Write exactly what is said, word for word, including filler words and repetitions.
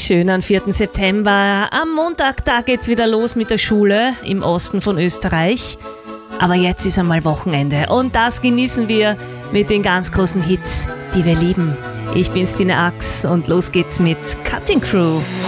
Schönen vierten September. Am Montag, da geht's wieder los mit der Schule im Osten von Österreich. Aber jetzt ist einmal Wochenende und das genießen wir mit den ganz großen Hits, die wir lieben. Ich bin Stine Ax und los geht's mit Cutting Crew.